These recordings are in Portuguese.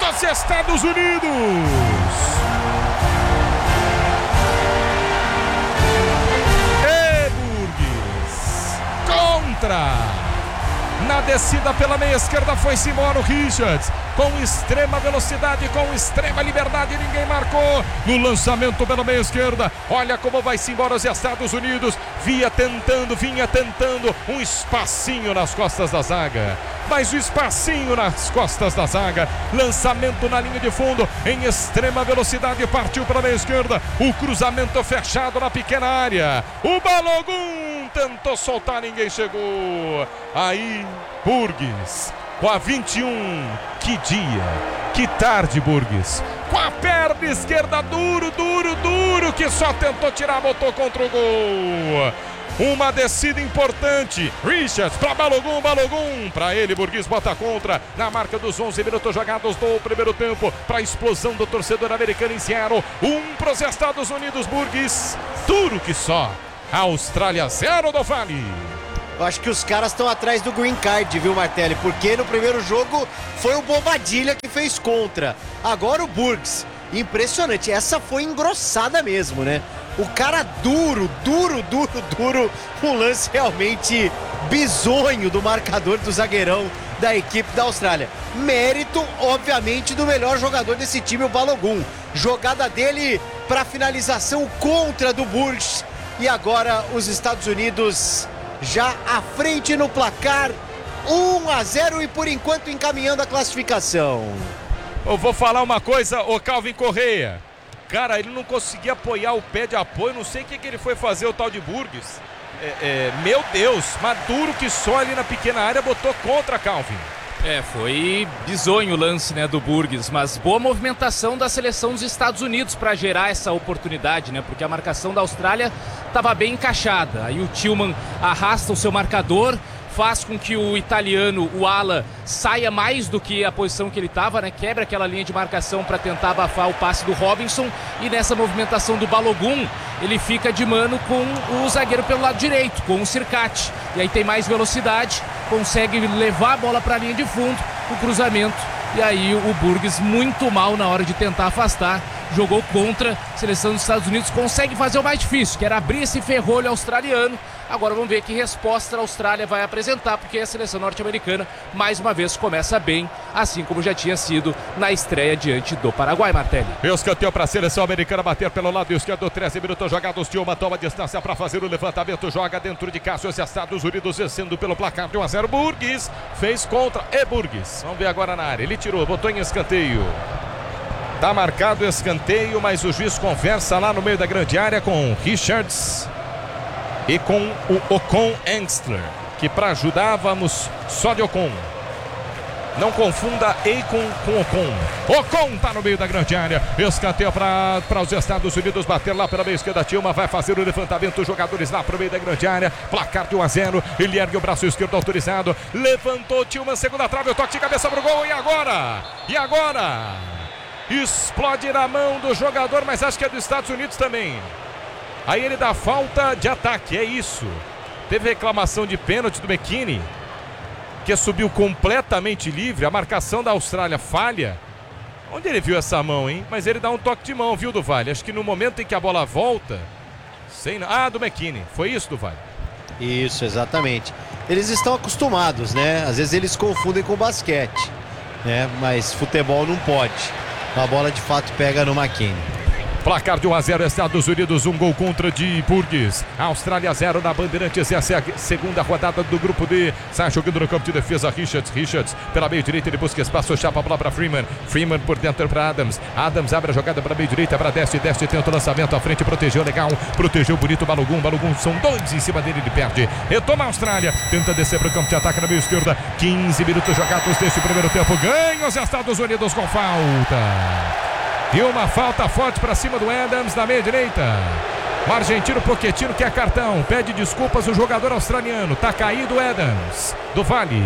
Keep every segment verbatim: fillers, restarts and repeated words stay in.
dos Estados Unidos. Contra. Na descida pela meia esquerda foi-se embora o Richards, com extrema velocidade, com extrema liberdade, ninguém marcou. No lançamento pela meia esquerda, olha como vai-se embora os Estados Unidos. Via tentando, vinha tentando, um espacinho nas costas da zaga. Mais um espacinho nas costas da zaga. Lançamento na linha de fundo, em extrema velocidade, partiu pela meia esquerda. O cruzamento fechado na pequena área. O Balogun tentou soltar, ninguém chegou. Aí, Burgues, com a vinte e um, que dia, que tarde, Burgues. Com a perna esquerda, duro, duro, duro, que só tentou tirar, botou contra o gol. Uma descida importante. Richards para Balogun, Balogun para ele, Burgues bota contra na marca dos onze minutos jogados do primeiro tempo, para a explosão do torcedor americano em Seattle. Um para os Estados Unidos, Burgues, duro que só. Austrália zero do Vale. Eu acho que os caras estão atrás do green card, viu, Martelli? Porque no primeiro jogo foi o Bobadilha que fez contra. Agora o Burgues. Impressionante. Essa foi engrossada mesmo, né? O cara duro, duro, duro, duro. Um lance realmente bizonho do marcador do zagueirão da equipe da Austrália. Mérito, obviamente, do melhor jogador desse time, o Balogun. Jogada dele para finalização contra do Burgues. E agora os Estados Unidos já à frente no placar, um a zero, e por enquanto encaminhando a classificação. Eu vou falar uma coisa, o Calvin Correia. Cara, ele não conseguia apoiar o pé de apoio, não sei o que, que ele foi fazer, o tal de Burgues. É, é, meu Deus, maduro que só ali na pequena área botou contra, Calvin. É, foi bizonho o lance, né, do Burgues, mas boa movimentação da seleção dos Estados Unidos para gerar essa oportunidade, né, porque a marcação da Austrália estava bem encaixada. Aí o Tillman arrasta o seu marcador, faz com que o italiano, o ala, saia mais do que a posição que ele estava, né? Quebra aquela linha de marcação para tentar abafar o passe do Robinson, e nessa movimentação do Balogun, ele fica de mano com o zagueiro pelo lado direito, com o Circati, e aí tem mais velocidade, consegue levar a bola para a linha de fundo, o cruzamento, e aí o Burgues muito mal na hora de tentar afastar, jogou contra a seleção dos Estados Unidos, consegue fazer o mais difícil, que era abrir esse ferrolho australiano. Agora vamos ver que resposta a Austrália vai apresentar, porque a seleção norte-americana mais uma vez começa bem, assim como já tinha sido na estreia diante do Paraguai, Martelli. Escanteio para a seleção americana bater pelo lado esquerdo, treze minutos jogados, Tillman toma distância para fazer o levantamento, joga dentro de casa, os Estados Unidos vencendo pelo placar de um a zero. Burgues fez contra, e Burgues, vamos ver agora na área, ele tirou, botou em escanteio. Tá marcado o escanteio, mas o juiz conversa lá no meio da grande área com Richards e com o Ocon Engstler, que para ajudar vamos só de Ocon. Não confunda Eikon com Ocon. Ocon tá no meio da grande área. Escanteio para os Estados Unidos bater lá pela meia esquerda. Tillman vai fazer o levantamento. Jogadores lá pro meio da grande área. Placar de um a zero. Ele ergue o braço esquerdo autorizado. Levantou Tillman, segunda trave. O toque de cabeça pro gol. E agora? E agora? Explode na mão do jogador, mas acho que é dos Estados Unidos também. Aí ele dá falta de ataque, é isso. Teve reclamação de pênalti do McKinney, que subiu completamente livre. A marcação da Austrália falha. Onde ele viu essa mão, hein? Mas ele dá um toque de mão, viu, do Vale? Acho que no momento em que a bola volta... Sem... Ah, do McKinney. Foi isso, do Vale? Isso, exatamente. Eles estão acostumados, né? Às vezes eles confundem com basquete, né? Mas futebol não pode. A bola de fato pega no McKinney. Placar de um a zero, Estados Unidos, um gol contra de Burgues. Austrália zero na Bandeirantes, essa é a segunda rodada do grupo D. Sai jogando no campo de defesa, Richards, Richards pela meio direita, ele busca espaço, chapa a bola para Freeman. Freeman por dentro para Adams. Adams abre a jogada para meio direita, para Deste, Deste tenta o lançamento à frente, protegeu legal, protegeu bonito o Balogun, Balogun são dois em cima dele, ele perde. Retoma a Austrália, tenta descer para o campo de ataque na meio esquerda. quinze minutos jogados deste primeiro tempo, ganha os Estados Unidos com falta. E uma falta forte para cima do Adams na meia direita. O argentino Pochettino quer cartão, pede desculpas o jogador australiano. Tá caído o Adams do Vale.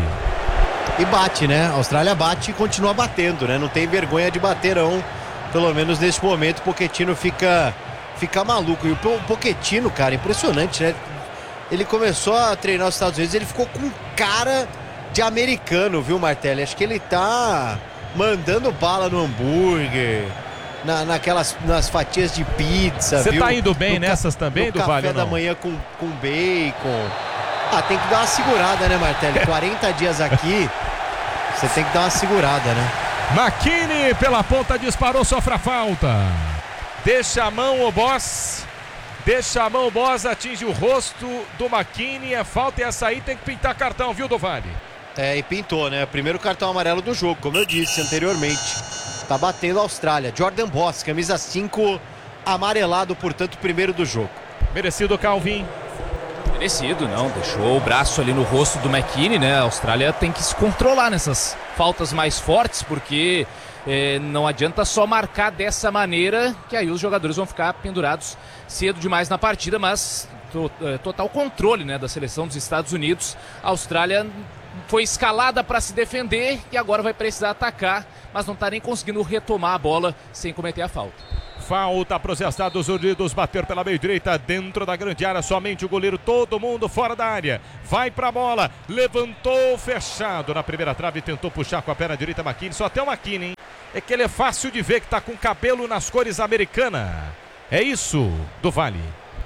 E bate, né? A Austrália bate e continua batendo, né? Não tem vergonha de bater, não. Pelo menos nesse momento o Pochettino fica, fica maluco. E o Pochettino, cara, impressionante, né? Ele começou a treinar os Estados Unidos, ele ficou com cara de americano, viu, Martelli? Acho que ele tá... mandando bala no hambúrguer, na, naquelas nas fatias de pizza. Você tá indo bem no nessas ca, também, no do Vale? Café da manhã com, com bacon. Ah, tem que dar uma segurada, né, Martelli? quarenta dias aqui, você tem que dar uma segurada, né? McKinney pela ponta disparou, sofre a falta. Deixa a mão o Boss. Deixa a mão o Boss, atinge o rosto do McKinney. É falta e essa aí tem que pintar cartão, viu, do Vale? É, e pintou, né? Primeiro cartão amarelo do jogo, como eu disse anteriormente. Tá batendo a Austrália. Jordan Boss, camisa cinco, amarelado, portanto, primeiro do jogo. Merecido, Calvin. Merecido, não. Deixou o braço ali no rosto do McKinney, né? A Austrália tem que se controlar nessas faltas mais fortes, porque é, não adianta só marcar dessa maneira, que aí os jogadores vão ficar pendurados cedo demais na partida, mas to, é, total controle, né, da seleção dos Estados Unidos. A Austrália foi escalada para se defender e agora vai precisar atacar, mas não está nem conseguindo retomar a bola sem cometer a falta. Falta para os Estados Unidos, bater pela meia direita, dentro da grande área, somente o goleiro, todo mundo fora da área, vai para a bola, levantou, fechado na primeira trave, tentou puxar com a perna direita McKinney, só até o McKinney, hein? É que ele é fácil de ver que está com cabelo nas cores americanas, é isso, do Vale?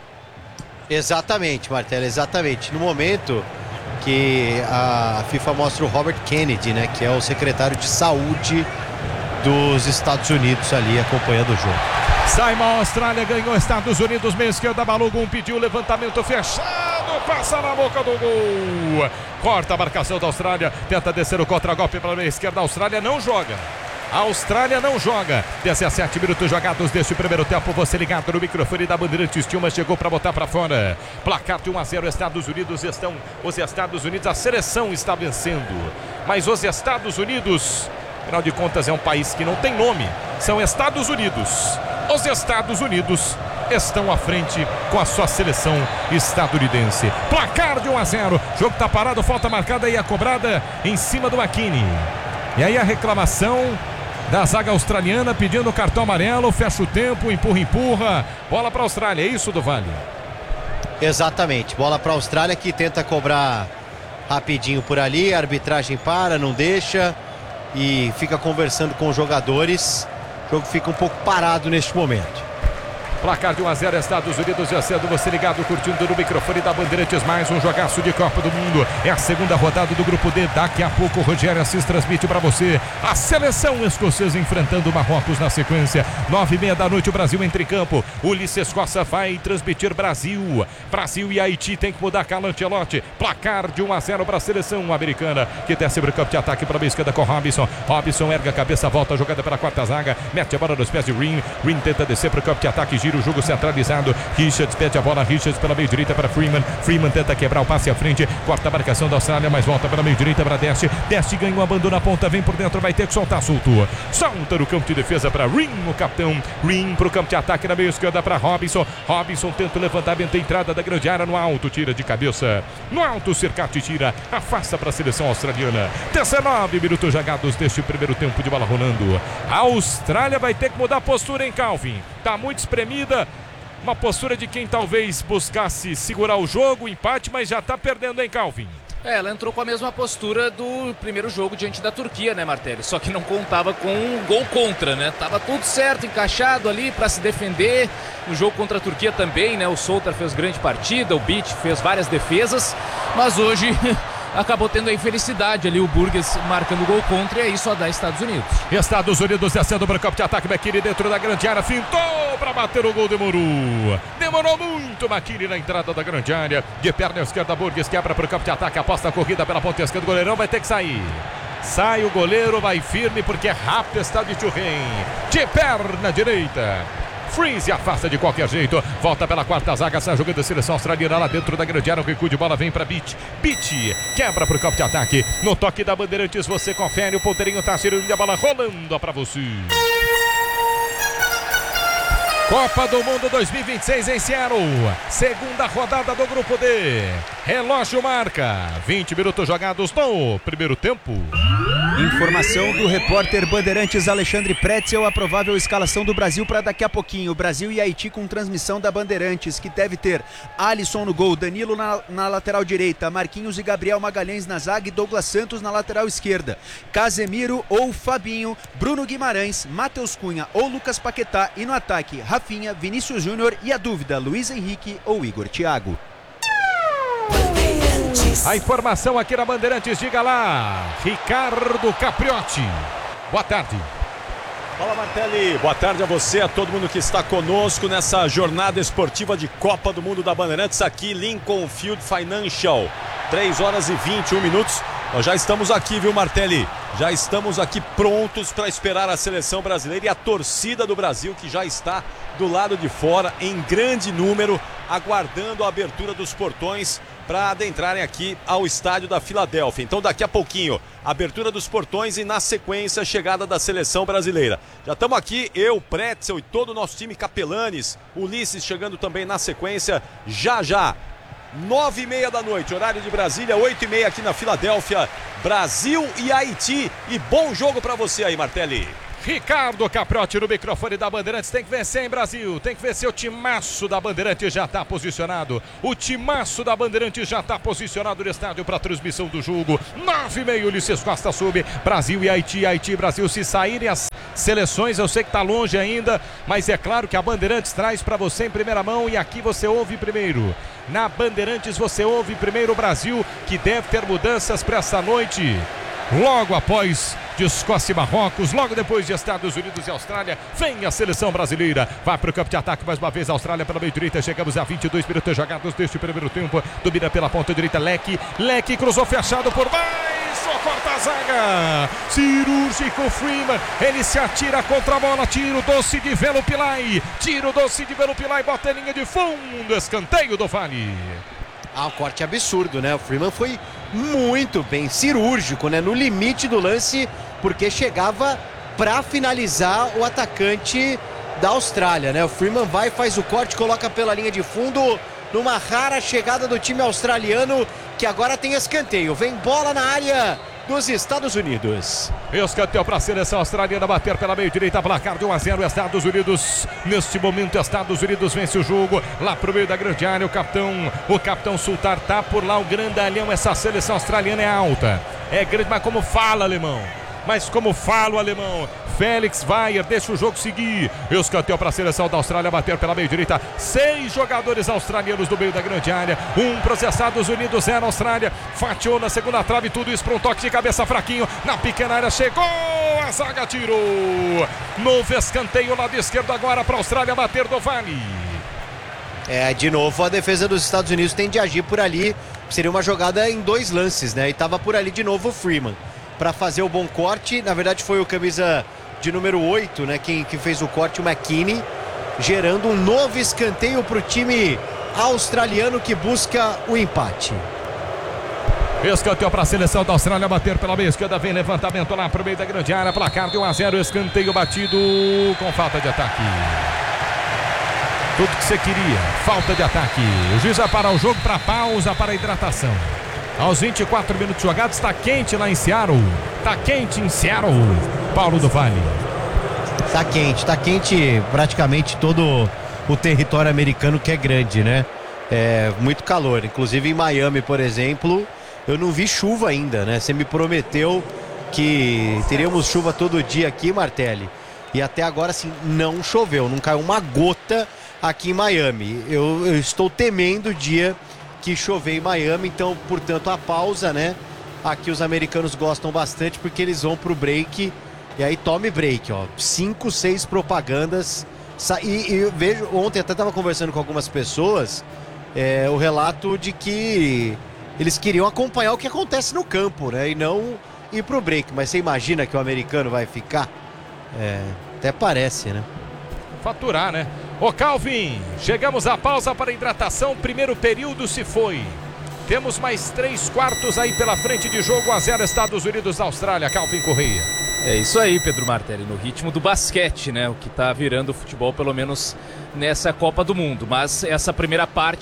Exatamente, Martelo, exatamente, no momento que a FIFA mostra o Robert Kennedy, né, que é o secretário de saúde dos Estados Unidos ali acompanhando o jogo. Sai mal, a Austrália ganhou, Estados Unidos, meia esquerda, Balogun pediu levantamento fechado, passa na boca do gol, corta a marcação da Austrália, tenta descer o contra-golpe para a meia esquerda, a Austrália não joga. A Austrália não joga. dezessete minutos jogados deste primeiro tempo. Você ligado no microfone da Bandeirantes. Tilma chegou para botar para fora. Placar de um a zero. Estados Unidos estão. Os Estados Unidos, a seleção está vencendo. Mas os Estados Unidos, afinal de contas, é um país que não tem nome. São Estados Unidos. Os Estados Unidos estão à frente com a sua seleção estadunidense. Placar de um a zero. Jogo está parado. Falta marcada e a cobrada em cima do McKinney. E aí a reclamação da zaga australiana pedindo cartão amarelo, fecha o tempo, empurra, empurra, bola para a Austrália, é isso, do Vale? Exatamente, bola para a Austrália que tenta cobrar rapidinho por ali, a arbitragem para, não deixa e fica conversando com os jogadores, o jogo fica um pouco parado neste momento. Placar de um a zero, Estados Unidos já sendo você ligado, curtindo no microfone da Bandeirantes, mais um jogaço de Copa do Mundo. É a segunda rodada do Grupo D. Daqui a pouco o Rogério Assis transmite para você a seleção escocesa enfrentando o Marrocos na sequência. Nove e meia da noite, o Brasil entra em campo. Ulisses Costa vai transmitir Brasil. Brasil e Haiti tem que mudar Carlo Ancelotti. Placar de um a zero para a seleção americana, que desce para o campo de ataque para a esquerda com Robinson. Robinson erga a cabeça, volta a jogada pela quarta zaga, mete a bola nos pés de Rin. Rin tenta descer para o campo de ataque, o jogo centralizado, Richards pede a bola, Richards pela meia direita para Freeman, Freeman tenta quebrar o passe à frente, corta a marcação da Austrália, mas volta pela meia direita para Deste, Deste ganhou, abandona a ponta, vem por dentro, vai ter que soltar, soltou, solta no campo de defesa para Rin, o capitão, Rin para o campo de ataque na meia esquerda para Robinson, Robinson tenta o levantamento, a entrada da grande área no alto, tira de cabeça, no alto, Circati tira, afasta para a seleção australiana. dezenove minutos jogados deste primeiro tempo de bola rolando. A Austrália vai ter que mudar a postura, hein, Calvin? Tá muito espremida, uma postura de quem talvez buscasse segurar o jogo, empate, mas já tá perdendo, hein, Calvin? É, ela entrou com a mesma postura do primeiro jogo diante da Turquia, né, Martelli? Só que não contava com um gol contra, né? Tava tudo certo, encaixado ali para se defender. No jogo contra a Turquia também, né? O Soutar fez grande partida, o Beach fez várias defesas, mas hoje acabou tendo a infelicidade ali, o Burgess marcando gol contra, e aí só dá Estados Unidos. Estados Unidos descendo para o campo de ataque, McKinney dentro da grande área, fintou para bater o gol, demorou. Demorou muito, McKinney na entrada da grande área, de perna esquerda, Burgess quebra para o campo de ataque, aposta a corrida pela ponta esquerda, o goleirão vai ter que sair. Sai o goleiro, vai firme porque é rápido, está de Churren, de perna direita. Freeze afasta de qualquer jeito, volta pela quarta zaga, sai jogando a seleção australiana lá dentro da grande área, o recuo de bola vem para Beach, Beach quebra para o campo de ataque, no toque da Bandeirantes você confere, o ponteirinho tá girando e a bola rolando para você. Copa do Mundo dois mil e vinte e seis em Seattle, segunda rodada do Grupo D, relógio marca, vinte minutos jogados no primeiro tempo. Informação do repórter Bandeirantes Alexandre Pretzel, a provável escalação do Brasil para daqui a pouquinho. Brasil e Haiti com transmissão da Bandeirantes, que deve ter Alisson no gol, Danilo na, na lateral direita, Marquinhos e Gabriel Magalhães na zaga e Douglas Santos na lateral esquerda, Casemiro ou Fabinho, Bruno Guimarães, Matheus Cunha ou Lucas Paquetá, e no ataque Rafinha, Vinícius Júnior e a dúvida Luiz Henrique ou Igor Thiago. A informação aqui na Bandeirantes, diga lá, Ricardo Capriotti. Boa tarde. Fala, Martelli, boa tarde a você, a todo mundo que está conosco nessa jornada esportiva de Copa do Mundo da Bandeirantes, aqui Lincoln Field Financial, três horas e vinte e um minutos. Nós já estamos aqui, viu, Martelli? Já estamos aqui prontos para esperar a seleção brasileira e a torcida do Brasil, que já está do lado de fora em grande número, aguardando a abertura dos portões para adentrarem aqui ao estádio da Filadélfia. Então daqui a pouquinho, abertura dos portões e na sequência a chegada da seleção brasileira. Já estamos aqui, eu, Pretzel e todo o nosso time, Capelanes, Ulisses chegando também na sequência, já já. Nove e meia da noite, horário de Brasília, oito e meia aqui na Filadélfia, Brasil e Haiti. E bom jogo para você aí, Martelli. Ricardo Capriotti no microfone da Bandeirantes. Tem que vencer, hein, Brasil? Tem que vencer. O timaço da Bandeirantes já está posicionado. O timaço da Bandeirantes já está posicionado no estádio para transmissão do jogo. Nove e meia, Ulisses Costa sube. Brasil e Haiti, Haiti e Brasil. Se saírem as seleções, eu sei que está longe ainda, mas é claro que a Bandeirantes traz para você em primeira mão, e aqui você ouve primeiro. Na Bandeirantes você ouve primeiro o Brasil, que deve ter mudanças para essa noite. Logo após de Escócia e Marrocos, logo depois de Estados Unidos e Austrália, vem a seleção brasileira. Vai para o campo de ataque mais uma vez a Austrália pela meio direita. Chegamos a vinte e dois minutos jogados deste primeiro tempo. Domina pela ponta direita Leque. Leque cruzou fechado por mais. Só corta a zaga. Cirúrgico Freeman. Ele se atira contra a bola. Tiro doce de Velupilai. Tiro doce de Velupilai. Bota em linha de fundo. Escanteio do Vale. Ah, um corte absurdo, né? O Freeman foi muito bem, cirúrgico, né? No limite do lance, porque chegava para finalizar o atacante da Austrália, né? O Freeman vai, faz o corte, coloca pela linha de fundo, numa rara chegada do time australiano, que agora tem escanteio. Vem bola na área dos Estados Unidos. Escanteio para a seleção australiana bater pela meio direita, placar de um a zero, Estados Unidos. Neste momento, Estados Unidos vence o jogo lá pro meio da grande área. O capitão, o capitão Sultar tá por lá, o grandalhão. Essa seleção australiana é alta, é grande, mas como fala, alemão. Mas como fala o alemão, Félix Weyer deixa o jogo seguir. Escanteio para a seleção da Austrália bater pela meio direita. Seis jogadores australianos no meio da grande área. Um para os Estados Unidos, zero Austrália. Fatiou na segunda trave, tudo isso para um toque de cabeça fraquinho. Na pequena área chegou, a zaga tirou. Novo escanteio lado esquerdo agora para a Austrália bater do Vale. É, de novo a defesa dos Estados Unidos tem de agir por ali. Seria uma jogada em dois lances, né? E tava por ali de novo o Freeman para fazer o bom corte. Na verdade foi o camisa de número oito, né? Quem, quem fez o corte, o McKinney, gerando um novo escanteio para o time australiano que busca o empate. Escanteio para a seleção da Austrália bater pela meia esquerda. Vem levantamento lá para o meio da grande área. Placar de um a zero. Escanteio batido com falta de ataque. Tudo que você queria. Falta de ataque. O juiz vai parar o jogo para pausa, para hidratação. Aos vinte e quatro minutos jogados, está quente lá em Seattle. Está quente em Seattle. Paulo do Vale. Está quente, está quente praticamente todo o território americano, que é grande, né? É muito calor. Inclusive em Miami, por exemplo, eu não vi chuva ainda, né? Você me prometeu que teríamos chuva todo dia aqui, Martelli. E até agora, assim, não choveu. Não caiu uma gota aqui em Miami. Eu, eu estou temendo o dia que chover em Miami, então, portanto, a pausa, né? Aqui os americanos gostam bastante porque eles vão pro break, e aí tome break, ó. Cinco, seis propagandas. E, e vejo, ontem até estava conversando com algumas pessoas, é, o relato de que eles queriam acompanhar o que acontece no campo, né? E não ir pro break. Mas você imagina que o americano vai ficar? É, até parece, né? Faturar, né? Ô Calvin, chegamos à pausa para hidratação, primeiro período se foi. Temos mais três quartos aí pela frente de jogo, a zero Estados Unidos, Austrália. Calvin Correia. É isso aí, Pedro Martelli, no ritmo do basquete, né? O que tá virando o futebol, pelo menos nessa Copa do Mundo. Mas essa primeira parte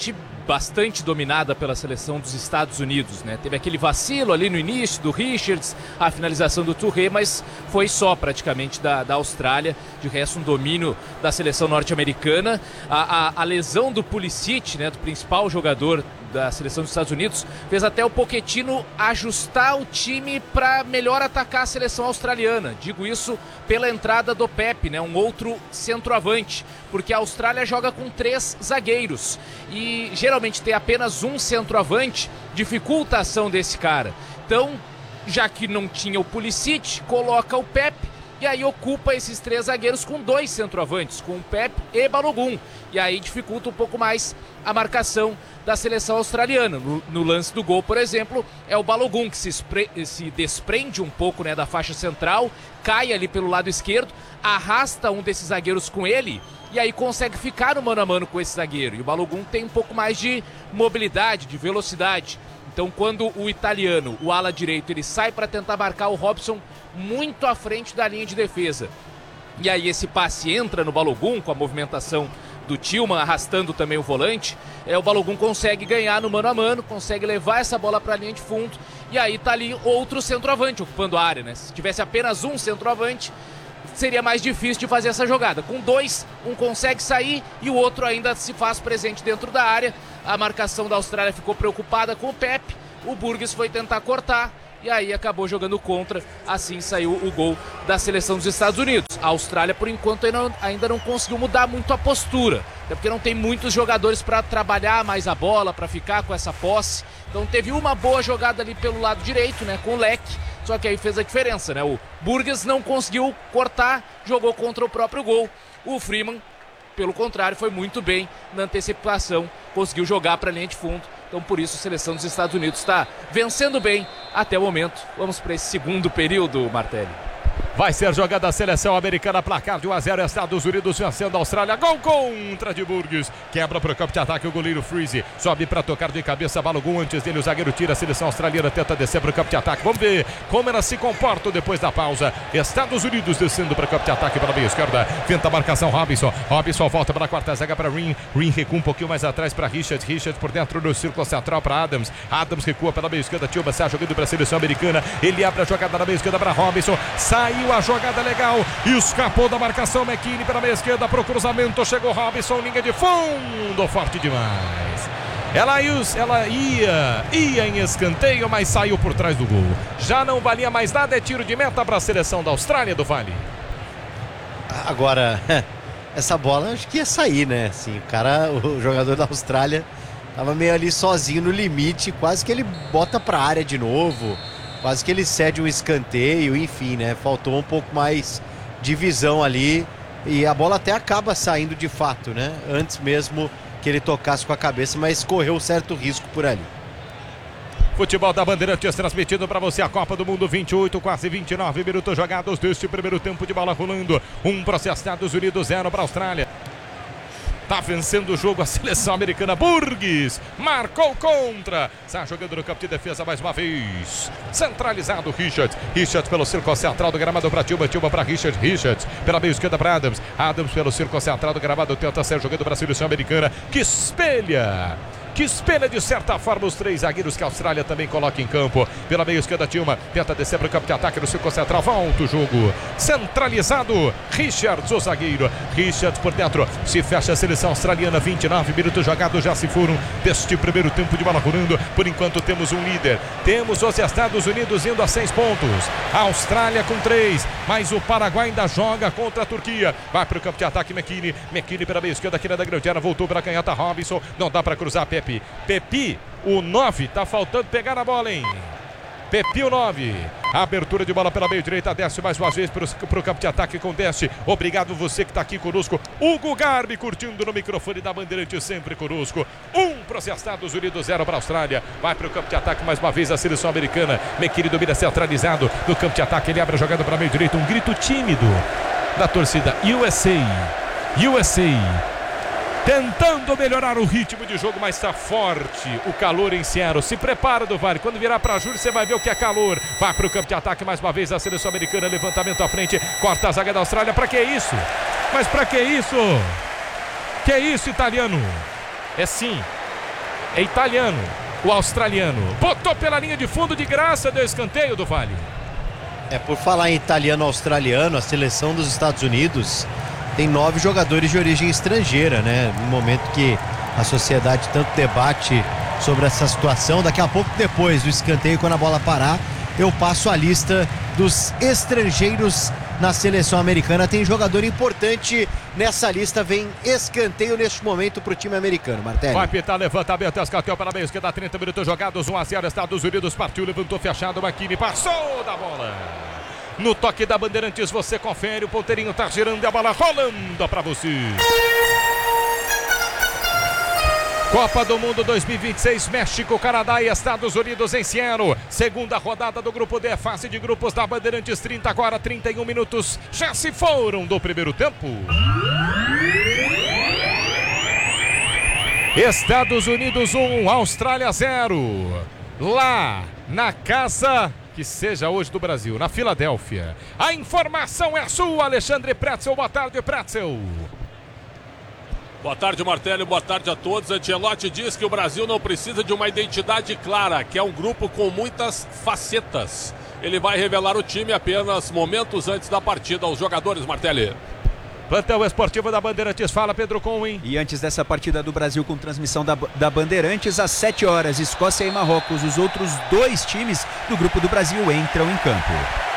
bastante dominada pela seleção dos Estados Unidos, né? Teve aquele vacilo ali no início do Richards, a finalização do Touré, mas foi só praticamente da, da Austrália. De resto, um domínio da seleção norte-americana. A, a, a lesão do Pulisic, né, do principal jogador da seleção dos Estados Unidos, fez até o Pochettino ajustar o time para melhor atacar a seleção australiana. Digo isso pela entrada do Pepe, né, um outro centroavante, porque a Austrália joga com três zagueiros e geralmente ter apenas um centroavante dificulta a ação desse cara. Então, já que não tinha o Pulisic, coloca o Pepe e aí ocupa esses três zagueiros com dois centroavantes, com o Pepe e Balogun. E aí dificulta um pouco mais a marcação da seleção australiana. No, no lance do gol, por exemplo, é o Balogun que se, espre, se desprende um pouco, né, da faixa central, cai ali pelo lado esquerdo, arrasta um desses zagueiros com ele e aí consegue ficar no mano a mano com esse zagueiro. E o Balogun tem um pouco mais de mobilidade, de velocidade. Então, quando o italiano, o ala direito, ele sai para tentar marcar o Robson muito à frente da linha de defesa, e aí esse passe entra no Balogun com a movimentação do Tillman arrastando também o volante, é, o Balogun consegue ganhar no mano a mano, consegue levar essa bola para a linha de fundo, e aí tá ali outro centroavante ocupando a área, né? Se tivesse apenas um centroavante, seria mais difícil de fazer essa jogada. Com dois, um consegue sair e o outro ainda se faz presente dentro da área. A marcação da Austrália ficou preocupada com o Pepe, o Burgess foi tentar cortar e aí acabou jogando contra, assim saiu o gol da seleção dos Estados Unidos. A Austrália, por enquanto, ainda não conseguiu mudar muito a postura, até porque não tem muitos jogadores para trabalhar mais a bola, para ficar com essa posse. Então teve uma boa jogada ali pelo lado direito, né, com o Leque, só que aí fez a diferença, né? O Burgess não conseguiu cortar, jogou contra o próprio gol. O Freeman, pelo contrário, foi muito bem na antecipação, conseguiu jogar para a linha de fundo. Então, por isso, a seleção dos Estados Unidos está vencendo bem até o momento. Vamos para esse segundo período, Martelli. Vai ser jogada a seleção americana, placar de um a zero, Estados Unidos vencendo a Austrália, gol contra de Burgess, quebra para o campo de ataque o goleiro Freeze, sobe para tocar de cabeça Balogun, antes dele o zagueiro tira, a seleção australiana tenta descer para o campo de ataque, vamos ver como elas se comportam depois da pausa. Estados Unidos descendo para o campo de ataque pela meia esquerda, tenta a marcação Robinson, Robinson volta para a quarta zaga para Rin, Rin recua um pouquinho mais atrás para Richard, Richard por dentro do círculo central para Adams, Adams recua pela meia esquerda, Tillman sai jogando para a seleção americana, ele abre a jogada na meia esquerda para Robinson, saiu a jogada legal, escapou da marcação McKinney pela meia esquerda para o cruzamento, chegou Robinson, linha de fundo, forte demais. Ela, ela ia, ia em escanteio, mas saiu por trás do gol. Já não valia mais nada, é tiro de meta para a seleção da Austrália do Vale. Agora, essa bola acho que ia sair, né? Assim, o cara, o jogador da Austrália tava meio ali sozinho no limite, quase que ele bota para a área de novo. Quase que ele cede um escanteio, enfim, né? Faltou um pouco mais de visão ali e a bola até acaba saindo de fato, né? Antes mesmo que ele tocasse com a cabeça, mas correu certo risco por ali. Futebol da Bandeirantes transmitindo para você a Copa do Mundo, vinte e oito, quase vinte e nove minutos jogados deste primeiro tempo de bola rolando. Um para os Estados Unidos, zero para a Austrália. Tá vencendo o jogo a seleção americana. Burgess marcou contra. Está jogando no campo de defesa mais uma vez. Centralizado Richards. Richards pelo círculo central do gramado para Tillman. Tillman para Richards. Richards pela meia esquerda para Adams. Adams pelo círculo central do gramado. Tenta ser jogando para a seleção americana. Que espelha. Que espelha de certa forma os três zagueiros que a Austrália também coloca em campo. Pela meia esquerda, Tillman tenta descer para o campo de ataque no círculo central. Volta o jogo. Centralizado. Richards, o zagueiro. Richards por dentro. Se fecha a seleção australiana. vinte e nove minutos jogados já se foram deste primeiro tempo de bola rolando. Por enquanto temos um líder. Temos os Estados Unidos indo a seis pontos. A Austrália com três. Mas o Paraguai ainda joga contra a Turquia. Vai para o campo de ataque McKinney. McKinney pela meia esquerda aqui na grande área. Voltou para a canhota Robinson. Não dá para cruzar Pepe. Pepe, o nove, tá faltando pegar a bola, hein? Pepe, o nove. Abertura de bola pela meia direita, desce mais uma vez para o campo de ataque com desce. Obrigado você que está aqui conosco. Hugo Garbi curtindo no microfone da Bandeirante, sempre conosco. Um para os Estados Unidos, zero para a Austrália. Vai para o campo de ataque mais uma vez a seleção americana. McKinney domina centralizado no campo de ataque. Ele abre a jogada para a meia direita. Um grito tímido da torcida U S A. U S A. Tentando melhorar o ritmo de jogo, mas está forte o calor em Seattle. Se prepara do Vale. Quando virar para Júlio, você vai ver o que é calor. Vai para o campo de ataque mais uma vez a seleção americana. Levantamento à frente. Corta a zaga da Austrália. Para que isso? Mas para que isso? Que isso, italiano? É sim. É italiano, o australiano. Botou pela linha de fundo de graça, deu escanteio do Vale. É, por falar em italiano-australiano, a seleção dos Estados Unidos tem nove jogadores de origem estrangeira, né? No momento que a sociedade tanto debate sobre essa situação, daqui a pouco depois do escanteio, quando a bola parar, eu passo a lista dos estrangeiros na seleção americana. Tem jogador importante nessa lista, vem escanteio neste momento para o time americano, Martelli. Vai pitar, levantamento, escanteio para meio esquerda, trinta minutos jogados, um a zero, Estados Unidos partiu, levantou fechado, McKinney passou da bola. No toque da Bandeirantes você confere, o ponteirinho tá girando e a bola rolando para você. Copa do Mundo dois mil e vinte e seis, México, Canadá e Estados Unidos em Seattle. Segunda rodada do grupo D, fase de grupos da Bandeirantes, trinta agora, trinta e um minutos. Já se foram do primeiro tempo. Estados Unidos um, Austrália zero. Lá na casa que seja hoje do Brasil, na Filadélfia. A informação é sua, Alexandre Pretzel. Boa tarde, Pretzel. Boa tarde, Martelli, boa tarde a todos. Ancelotti diz que o Brasil não precisa de uma identidade clara, que é um grupo com muitas facetas. Ele vai revelar o time apenas momentos antes da partida aos jogadores, Martelli. Plantel esportivo da Bandeirantes, fala Pedro Cohen. E antes dessa partida do Brasil com transmissão da, da Bandeirantes, às sete horas, Escócia e Marrocos. Os outros dois times do grupo do Brasil entram em campo.